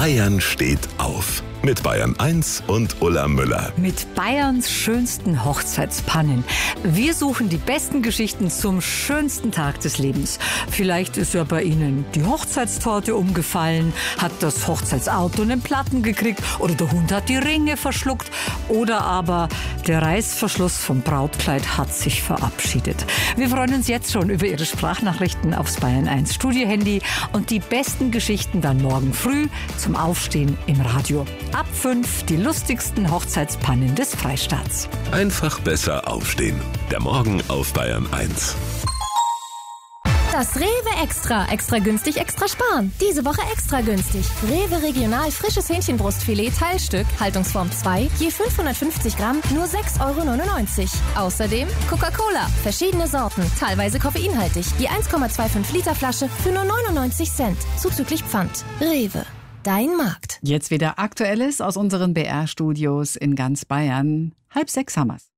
Bayern steht auf. Mit Bayern 1 und Ulla Müller. Mit Bayerns schönsten Hochzeitspannen. Wir suchen die besten Geschichten zum schönsten Tag des Lebens. Vielleicht ist ja bei Ihnen die Hochzeitstorte umgefallen, hat das Hochzeitsauto einen Platten gekriegt oder der Hund hat die Ringe verschluckt oder aber der Reißverschluss vom Brautkleid hat sich verabschiedet. Wir freuen uns jetzt schon über Ihre Sprachnachrichten aufs Bayern 1 Studiohandy und die besten Geschichten dann morgen früh zum Aufstehen im Radio. Ab 5 die lustigsten Hochzeitspannen des Freistaats. Einfach besser aufstehen. Der Morgen auf Bayern 1. Das Rewe Extra. Extra günstig, extra sparen. Diese Woche extra günstig. Rewe Regional frisches Hähnchenbrustfilet Teilstück, Haltungsform 2, je 550 Gramm, nur 6,99 €. Außerdem Coca-Cola, verschiedene Sorten, teilweise koffeinhaltig, je 1,25 Liter Flasche für nur 99 Cent, zuzüglich Pfand. Rewe. Dein Markt. Jetzt wieder Aktuelles aus unseren BR-Studios in ganz Bayern. 5:30 haben wir's.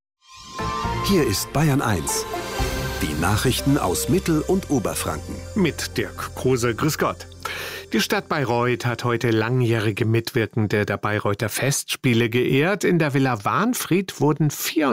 Hier ist Bayern 1. Die Nachrichten aus Mittel- und Oberfranken. Mit Dirk Kruse, grüß Gott. Die Stadt Bayreuth hat heute langjährige Mitwirkende der Bayreuther Festspiele geehrt. In der Villa Wahnfried wurden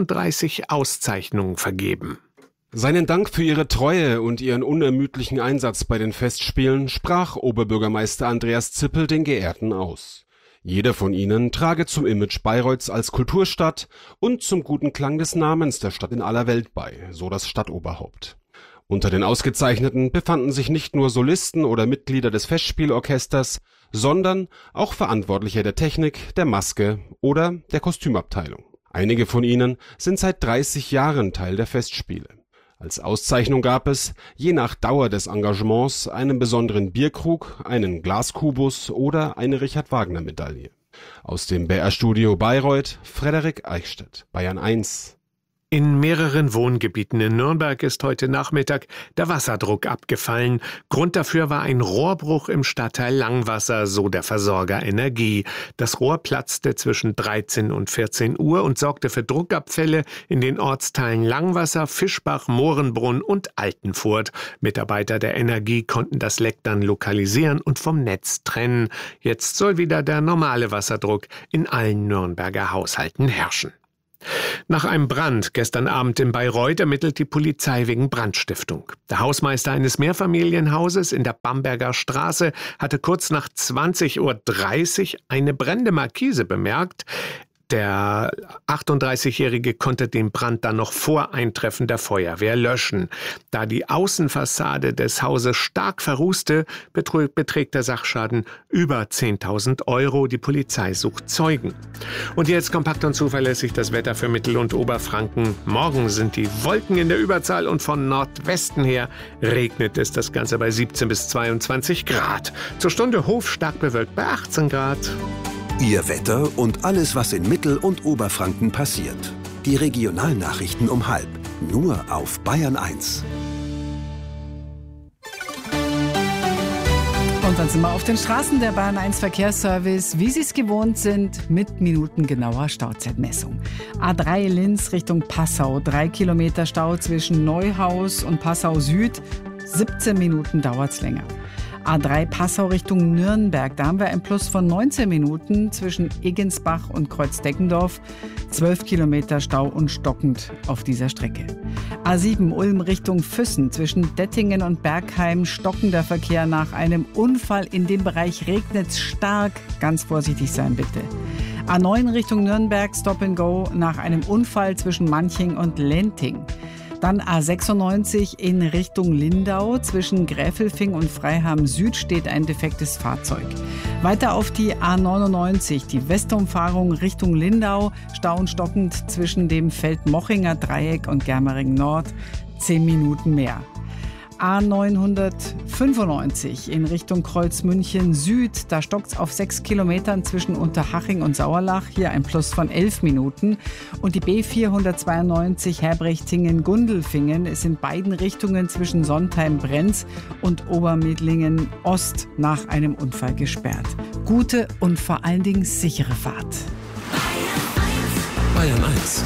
34 Auszeichnungen vergeben. Seinen Dank für ihre Treue und ihren unermüdlichen Einsatz bei den Festspielen sprach Oberbürgermeister Andreas Zippel den Geehrten aus. Jeder von ihnen trage zum Image Bayreuths als Kulturstadt und zum guten Klang des Namens der Stadt in aller Welt bei, so das Stadtoberhaupt. Unter den Ausgezeichneten befanden sich nicht nur Solisten oder Mitglieder des Festspielorchesters, sondern auch Verantwortliche der Technik, der Maske oder der Kostümabteilung. Einige von ihnen sind seit 30 Jahren Teil der Festspiele. Als Auszeichnung gab es, je nach Dauer des Engagements, einen besonderen Bierkrug, einen Glaskubus oder eine Richard-Wagner-Medaille. Aus dem BR-Studio Bayreuth, Frederik Eichstädt, Bayern 1. In mehreren Wohngebieten in Nürnberg ist heute Nachmittag der Wasserdruck abgefallen. Grund dafür war ein Rohrbruch im Stadtteil Langwasser, so der Versorger Energie. Das Rohr platzte zwischen 13 und 14 Uhr und sorgte für Druckabfälle in den Ortsteilen Langwasser, Fischbach, Mohrenbrunn und Altenfurt. Mitarbeiter der Energie konnten das Leck dann lokalisieren und vom Netz trennen. Jetzt soll wieder der normale Wasserdruck in allen Nürnberger Haushalten herrschen. Nach einem Brand gestern Abend in Bayreuth ermittelt die Polizei wegen Brandstiftung. Der Hausmeister eines Mehrfamilienhauses in der Bamberger Straße hatte kurz nach 20:30 Uhr eine brennende Markise bemerkt. Der 38-Jährige konnte den Brand dann noch vor Eintreffen der Feuerwehr löschen. Da die Außenfassade des Hauses stark verrußte, beträgt der Sachschaden über 10.000 €. Die Polizei sucht Zeugen. Und jetzt kompakt und zuverlässig das Wetter für Mittel- und Oberfranken. Morgen sind die Wolken in der Überzahl und von Nordwesten her regnet es, das Ganze bei 17 bis 22 Grad. Zur Stunde Hof stark bewölkt bei 18 Grad. Ihr Wetter und alles, was in Mittel- und Oberfranken passiert. Die Regionalnachrichten um 12:30. Nur auf Bayern 1. Und dann sind wir auf den Straßen der Bayern 1 Verkehrsservice, wie Sie es gewohnt sind, mit minutengenauer Stauzeitmessung. A3 Linz Richtung Passau, 3 Kilometer Stau zwischen Neuhaus und Passau Süd, 17 Minuten dauert's länger. A3 Passau Richtung Nürnberg, da haben wir ein Plus von 19 Minuten zwischen Eggensbach und Kreuzdeckendorf. 12 Kilometer Stau und stockend auf dieser Strecke. A7 Ulm Richtung Füssen, zwischen Dettingen und Bergheim stockender Verkehr nach einem Unfall. In dem Bereich regnet es stark. Ganz vorsichtig sein bitte. A9 Richtung Nürnberg, Stop and Go nach einem Unfall zwischen Manching und Lenting. Dann A96 in Richtung Lindau. Zwischen Gräfelfing und Freiham Süd steht ein defektes Fahrzeug. Weiter auf die A99, die Westumfahrung Richtung Lindau. Stau und stockend zwischen dem Feldmochinger Dreieck und Germering Nord. 10 Minuten mehr. A995 in Richtung Kreuzmünchen Süd. Da stockt's auf 6 Kilometern zwischen Unterhaching und Sauerlach. Hier ein Plus von 11 Minuten. Und die B492 Herbrechtingen-Gundelfingen ist in beiden Richtungen zwischen Sontheim-Brenz und Obermedlingen Ost nach einem Unfall gesperrt. Gute und vor allen Dingen sichere Fahrt. Bayern 1.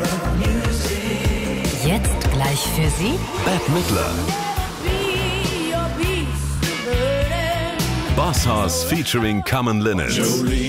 Jetzt gleich für Sie Bette Midler. Boss Hoss featuring Common Linnets.